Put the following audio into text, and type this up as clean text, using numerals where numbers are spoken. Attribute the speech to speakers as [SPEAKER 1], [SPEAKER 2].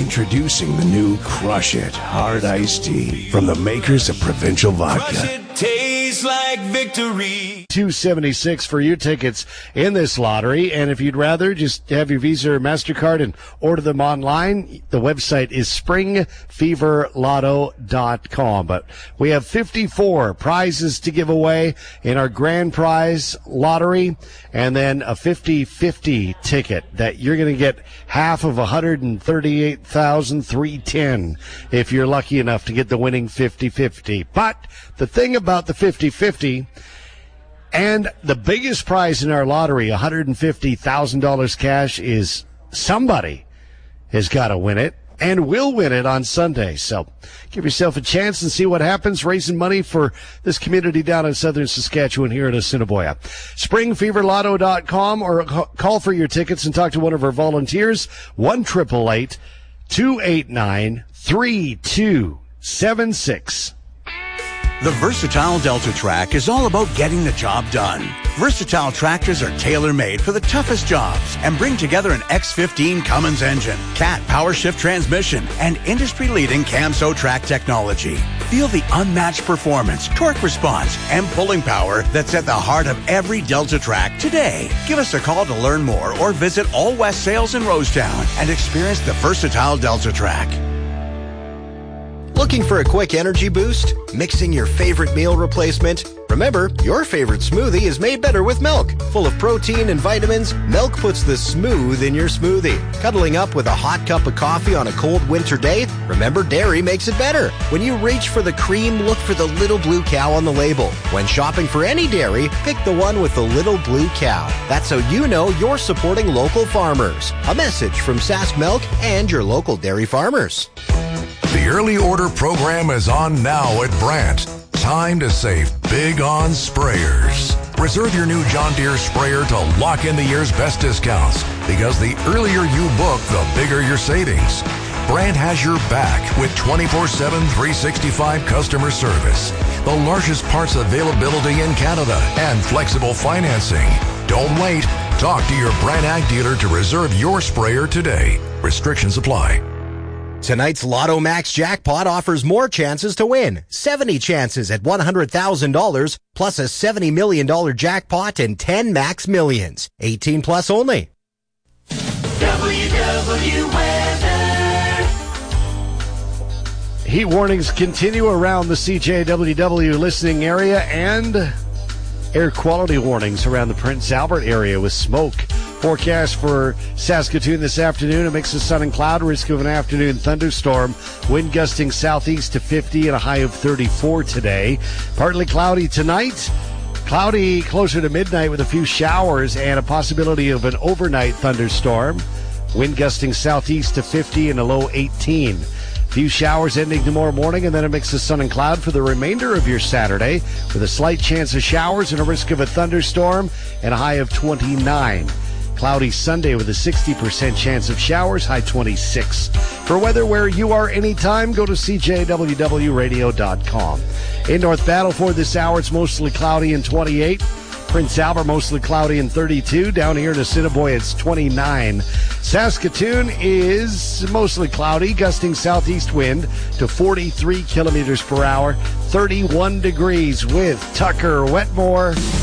[SPEAKER 1] Introducing the new Crush It Hard Iced Tea from the makers of Provincial Vodka.
[SPEAKER 2] Crush It tastes like victory.
[SPEAKER 3] $2.76 for your tickets in this lottery. And if you'd rather just have your Visa or MasterCard and order them online, the website is springfeverlotto.com. But we have 54 prizes to give away in our grand prize lottery, and then a 50-50 ticket that you're going to get half of $138,310 if you're lucky enough to get the winning 50-50. But the thing about the 50-50 and the biggest prize in our lottery, $150,000 cash, is somebody has got to win it and will win it on Sunday. So give yourself a chance and see what happens, raising money for this community down in southern Saskatchewan here at Assiniboia. SpringFeverLotto.com, or call for your tickets and talk to one of our volunteers, 1-888-289-3276.
[SPEAKER 4] The Versatile Delta Track is all about getting the job done. Versatile tractors are tailor-made for the toughest jobs and bring together an X15 Cummins engine, Cat power shift transmission, and industry-leading Camso track technology. Feel the unmatched performance, torque response, and pulling power that's at the heart of every Delta Track today. Give us a call to learn more or visit All West Sales in Rosetown and experience the Versatile Delta Track.
[SPEAKER 5] Looking for a quick energy boost? Mixing your favorite meal replacement? Remember, your favorite smoothie is made better with milk. Full of protein and vitamins, milk puts the smooth in your smoothie. Cuddling up with a hot cup of coffee on a cold winter day? Remember, dairy makes it better. When you reach for the cream, look for the little blue cow on the label. When shopping for any dairy, pick the one with the little blue cow. That's how you know you're supporting local farmers. A message from Sask Milk and your local dairy farmers.
[SPEAKER 6] The early order program is on now at Brandt. Time to save big on sprayers. Reserve your new John Deere sprayer to lock in the year's best discounts, because the earlier you book, the bigger your savings. Brandt has your back with 24/7, 365 customer service, the largest parts availability in Canada, and flexible financing. Don't wait. Talk to your Brandt Ag dealer to reserve your sprayer today. Restrictions apply.
[SPEAKER 5] Tonight's Lotto Max Jackpot offers more chances to win. 70 chances at $100,000, plus a $70 million jackpot and 10 max millions. 18 plus only.
[SPEAKER 2] WW Weather.
[SPEAKER 3] Heat warnings continue around the CJWW listening area, and air quality warnings around the Prince Albert area with smoke. Forecast for Saskatoon this afternoon, a mix of sun and cloud, risk of an afternoon thunderstorm, wind gusting southeast to 50 and a high of 34 today. Partly cloudy tonight, cloudy closer to midnight with a few showers and a possibility of an overnight thunderstorm. Wind gusting southeast to 50 and a low 18. Few showers ending tomorrow morning, and then a mix of sun and cloud for the remainder of your Saturday with a slight chance of showers and a risk of a thunderstorm and a high of 29. Cloudy Sunday with a 60% chance of showers, high 26. For weather where you are anytime, go to CJWWradio.com. In North Battleford this hour, it's mostly cloudy and 28. Prince Albert, mostly cloudy and 32. Down here in Assiniboia, it's 29. Saskatoon is mostly cloudy, gusting southeast wind to 43 kilometers per hour, 31 degrees with Tucker Wetmore.